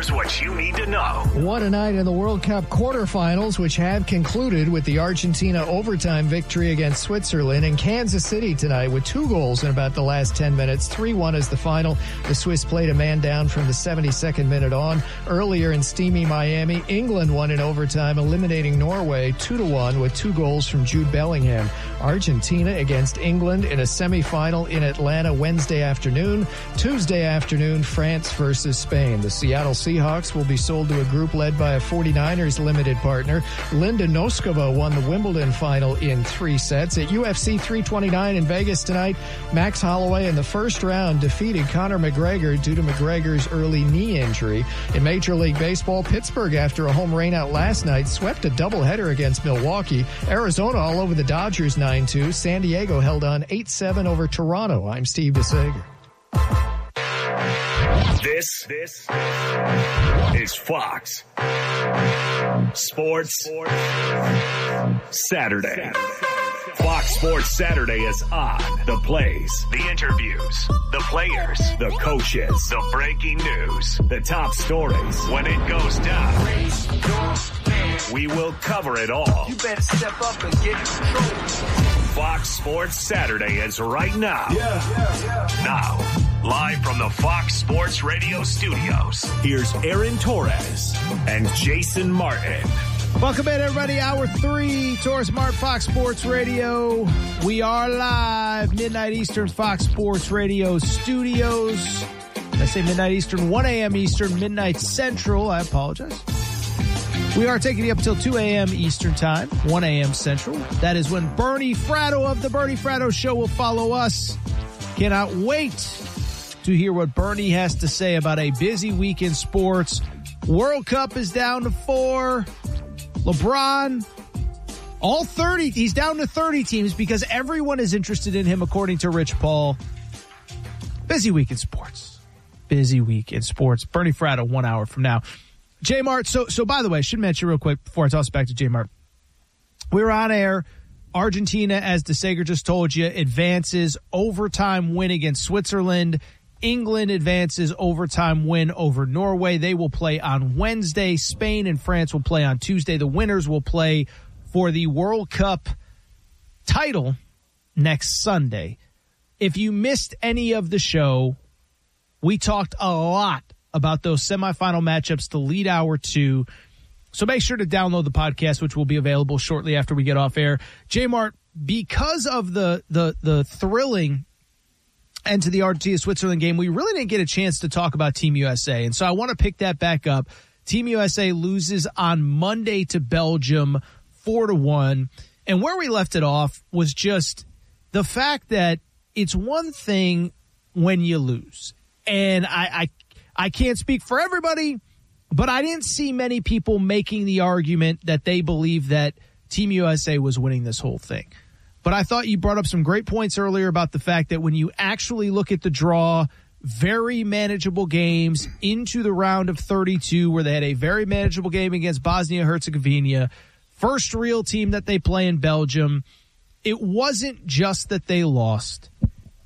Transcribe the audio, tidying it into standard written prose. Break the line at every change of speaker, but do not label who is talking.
Here's what you need to know.
What a night in the World Cup quarterfinals, which have concluded with the Argentina overtime victory against Switzerland in Kansas City tonight with 2 goals in about the last 10 minutes. 3-1 is the final. The Swiss played a man down from the 72nd minute on. Earlier in steamy Miami, England won in overtime, eliminating Norway 2-1 with 2 goals from Jude Bellingham. Argentina against England in a semifinal in Atlanta Wednesday afternoon. Tuesday afternoon, France versus Spain. The Seattle Seahawks will be sold to a group led by a 49ers limited partner. Linda Noskova won the Wimbledon final in 3 sets. At UFC 329 in Vegas tonight, Max Holloway in the first round defeated Conor McGregor due to McGregor's early knee injury. In Major League Baseball, Pittsburgh, after a home rainout last night, swept a doubleheader against Milwaukee. Arizona all over the Dodgers 9-2. San Diego held on 8-7 over Toronto. I'm Steve DeSager.
This is Fox Sports Saturday. Fox Sports Saturday is on. The plays, the interviews, the players, the coaches, the breaking news, the top stories. When it goes down, we will cover it all.
You better step up and get control.
Fox Sports Saturday is right now. Now, live from the Fox Sports Radio studios, here's Aaron Torres and Jason Martin.
Welcome in, everybody. Hour 3, Torres Martin, Fox Sports Radio. We are live, midnight Eastern, Fox Sports Radio studios. I say midnight Eastern, 1 a.m. Eastern, midnight Central. I apologize. We are taking you up until 2 a.m. Eastern time, 1 a.m. Central. That is when Bernie Fratto of the Bernie Fratto Show will follow us. Cannot wait to hear what Bernie has to say about a busy week in sports. World Cup is down to 4. LeBron, all 30, he's down to 30 teams because everyone is interested in him, according to Rich Paul. Busy week in sports. Busy week in sports. Bernie Fratto, 1 hour from now. J Mart, so by the way, I should mention real quick before I toss it back to J Mart. We were on air. Argentina, as DeSager just told you, advances overtime win against Switzerland. England advances overtime win over Norway. They will play on Wednesday. Spain and France will play on Tuesday. The winners will play for the World Cup title next Sunday. If you missed any of the show, we talked a lot about those semifinal matchups to lead hour 2. So make sure to download the podcast, which will be available shortly after we get off air. J-Mart, because of the thrilling end to the Argentina-Switzerland game, we really didn't get a chance to talk about Team USA. And so I want to pick that back up. Team USA loses on Monday to Belgium 4-1. And where we left it off was just the fact that it's one thing when you lose. And I can't speak for everybody, but I didn't see many people making the argument that they believe that Team USA was winning this whole thing. But I thought you brought up some great points earlier about the fact that when you actually look at the draw, very manageable games into the round of 32, where they had a very manageable game against Bosnia-Herzegovina, first real team that they play in Belgium. It wasn't just that they lost.